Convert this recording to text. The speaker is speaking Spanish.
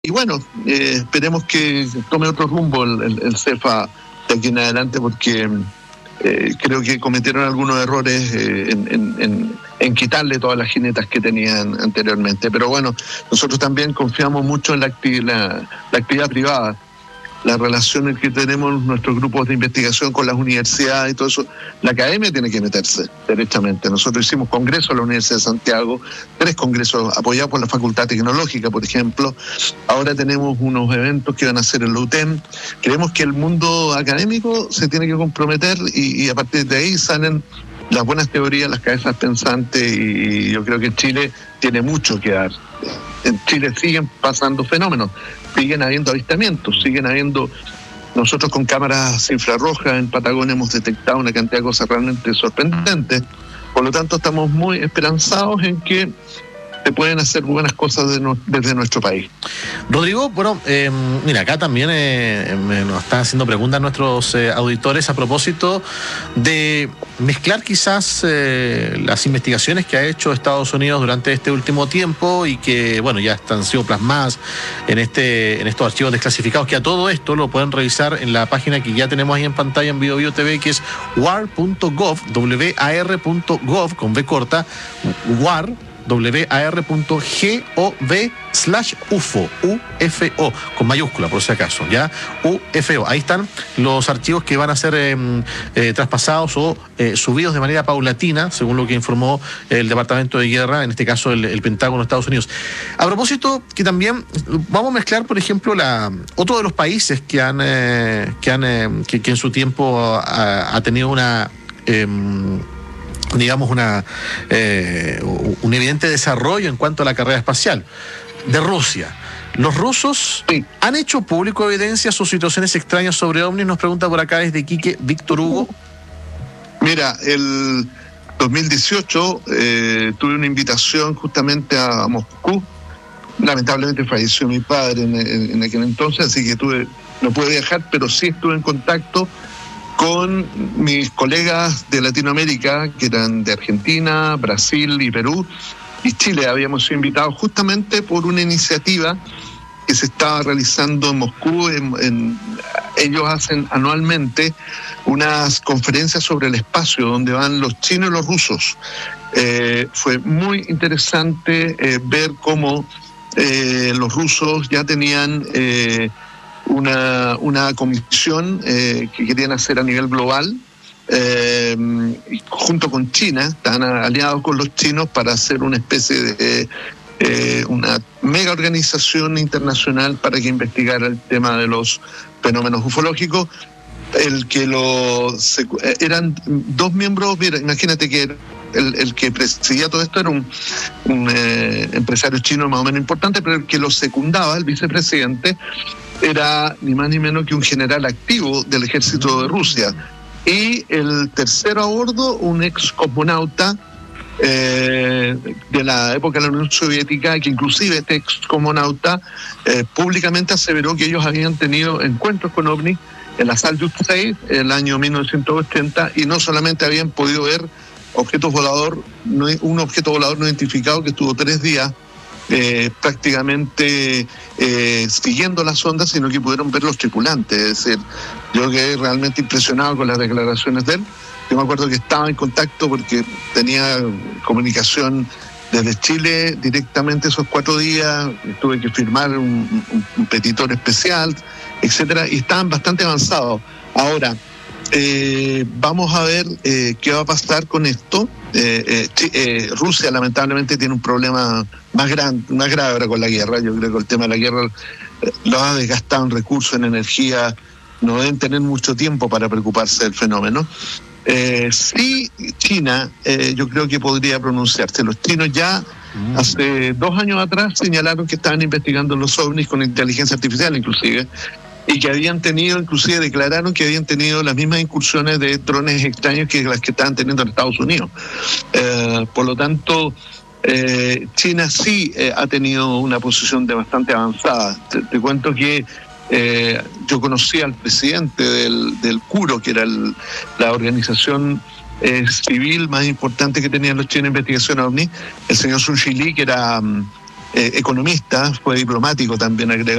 y bueno, esperemos que tome otro rumbo el CEFA de aquí en adelante, porque creo que cometieron algunos errores en quitarle todas las jinetas que tenían anteriormente. Pero bueno, nosotros también confiamos mucho en la actividad privada, las relaciones que tenemos nuestros grupos de investigación con las universidades y todo eso. La academia tiene que meterse derechamente. Nosotros hicimos congresos en la Universidad de Santiago, 3 congresos apoyados por la Facultad Tecnológica, por ejemplo. Ahora tenemos unos eventos que van a hacer en la UTEM. Creemos que el mundo académico se tiene que comprometer y a partir de ahí salen las buenas teorías, las cabezas pensantes, y yo creo que Chile tiene mucho que dar. En Chile siguen pasando fenómenos, siguen habiendo avistamientos, siguen habiendo... Nosotros con cámaras infrarrojas en Patagonia hemos detectado una cantidad de cosas realmente sorprendentes. Por lo tanto, estamos muy esperanzados en que se pueden hacer buenas cosas desde nuestro país. Rodrigo, bueno, mira, acá también nos están haciendo preguntas nuestros auditores a propósito de mezclar quizás las investigaciones que ha hecho Estados Unidos durante este último tiempo y que, bueno, ya han sido plasmadas en estos archivos desclasificados, que a todo esto lo pueden revisar en la página que ya tenemos ahí en pantalla en BioBio TV, que es war.gov, war.gov, con V corta, war.gov/UFO, UFO, con mayúscula por si acaso, ¿ya? UFO. Ahí están los archivos que van a ser traspasados o subidos de manera paulatina, según lo que informó el Departamento de Guerra, en este caso el Pentágono de Estados Unidos. A propósito, que también vamos a mezclar, por ejemplo, otro de los países que en su tiempo ha tenido una... digamos un evidente desarrollo en cuanto a la carrera espacial, de Rusia. Los rusos han hecho público evidencias o situaciones extrañas sobre ovnis, nos pregunta por acá desde Iquique Víctor Hugo. Mira, el 2018 tuve una invitación justamente a Moscú. Lamentablemente falleció mi padre en aquel entonces, así que no pude viajar, pero sí estuve en contacto con mis colegas de Latinoamérica, que eran de Argentina, Brasil y Perú, y Chile. Habíamos sido invitados justamente por una iniciativa que se estaba realizando en Moscú. Ellos hacen anualmente unas conferencias sobre el espacio, donde van los chinos y los rusos. Fue muy interesante ver cómo los rusos ya tenían... una comisión que querían hacer a nivel global, junto con China. Están aliados con los chinos para hacer una especie de una mega organización internacional para que investigara el tema de los fenómenos ufológicos. Eran 2 miembros. Mira, imagínate que el que presidía todo esto era un empresario chino más o menos importante, pero el que lo secundaba, el vicepresidente, era ni más ni menos que un general activo del ejército de Rusia. Y el tercero a bordo, un ex cosmonauta de la época de la Unión Soviética, que inclusive este ex cosmonauta públicamente aseveró que ellos habían tenido encuentros con ovnis en la Salyut 6 en el año 1980, y no solamente habían podido ver un objeto volador no identificado que estuvo 3 días prácticamente siguiendo las ondas, sino que pudieron ver los tripulantes. Es decir, yo quedé realmente impresionado con las declaraciones de él. Yo me acuerdo que estaba en contacto porque tenía comunicación desde Chile directamente esos 4 días, tuve que firmar un petitor especial, etcétera, y estaban bastante avanzados. Ahora, vamos a ver qué va a pasar con esto. Rusia lamentablemente tiene un problema más grave ahora con la guerra. Yo creo que el tema de la guerra lo ha desgastado en recursos, en energía. No deben tener mucho tiempo para preocuparse del fenómeno. Sí, China, yo creo que podría pronunciarse. Los chinos ya hace 2 años atrás señalaron que estaban investigando los ovnis con inteligencia artificial inclusive, y que inclusive declararon que habían tenido las mismas incursiones de drones extraños que las que estaban teniendo en Estados Unidos. Por lo tanto, China sí ha tenido una posición bastante avanzada. Te cuento que yo conocí al presidente del CURO, que era la organización civil más importante que tenían los chinos en investigación OVNI, el señor Sun Shili, que era economista, fue diplomático también, agrega